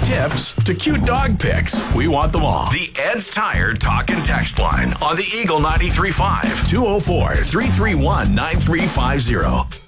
tips to cute dog pics. We want them all. The Ed's Tire Talk and Text line on the Eagle 93.5 204-331-9350.